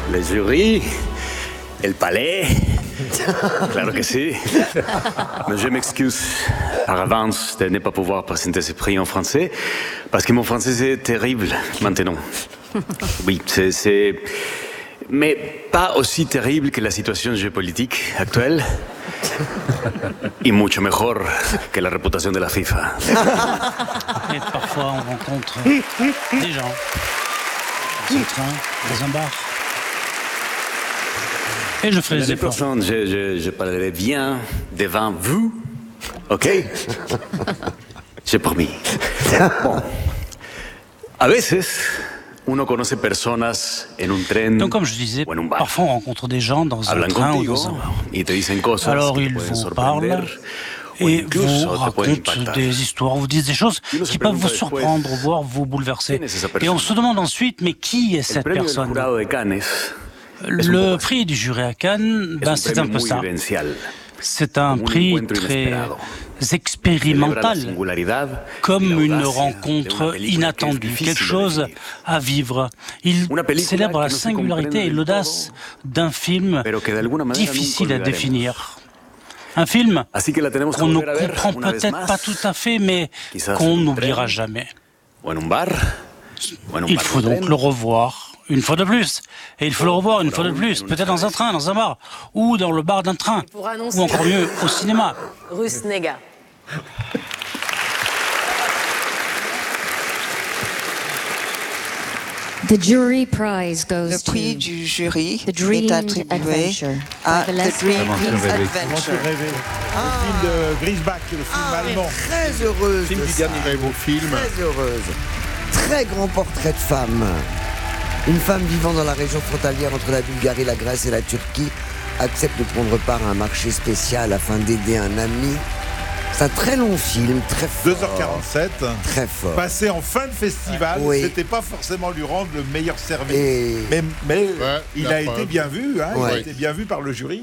les jurys, el palais. Claro que si. Mais je m'excuse par avance de ne pas pouvoir présenter ce prix en français, parce que mon français c'est terrible maintenant. Oui, c'est... Mais pas aussi terrible que la situation géopolitique actuelle. Y mucho mejor que la reputación de la FIFA. Et parfois, on rencontre des gens dans un train, dans un bar. Et je ferai des efforts. Je parlerai bien devant vous. OK? J'ai promis. Bon. A veces, uno conoce personas en un tren. Donc, comme je disais, parfois on rencontre des gens dans un train ou dans un bar. Alors, ils vous parlent et vous racontent des histoires, vous disent des choses qui peuvent vous surprendre, voire vous bouleverser. Et on se demande ensuite, mais qui est cette personne ? Le prix du jury à Cannes, c'est un peu ça. C'est un prix très expérimental, comme une rencontre inattendue, quelque chose à vivre. Il célèbre la singularité et l'audace d'un film difficile à définir. Un film qu'on ne comprend peut-être pas tout à fait, mais qu'on n'oubliera jamais. Il faut donc le revoir une fois de plus. Et il faut le revoir une fois de plus, peut-être dans un train, dans un bar, ou dans le bar d'un train, ou encore mieux, au cinéma. Rusnega. The jury prize goes Le prix to du jury The Dreamed est attribué Adventure à by The Leslie Dreamed Adventure. Adventure. Le film de Griesbach, le film allemand. Très heureuse Film de du ça. dernier très beau film. Très heureuse. Très grand portrait de femme. Une femme vivant dans la région frontalière entre la Bulgarie, la Grèce et la Turquie accepte de prendre part à un marché spécial afin d'aider un ami. C'est un très long film, très fort. 2h47. Très fort. Passé en fin de festival, Oui. c'était pas forcément lui rendre le meilleur service. Et... Mais Ouais, il la a preuve. été bien vu, hein, il a Ouais. été bien vu par le jury.